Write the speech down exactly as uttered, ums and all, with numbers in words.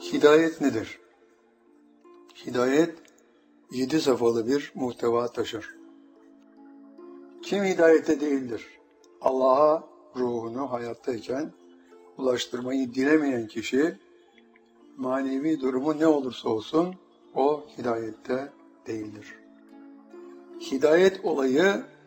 Hidayet nedir? Hidayet, yedi safhalı bir muhteva taşır. Kim hidayette değildir? Allah'a ruhunu hayattayken ulaştırmayı dilemeyen kişi, manevi durumu ne olursa olsun, o hidayette değildir. Hidayet olayı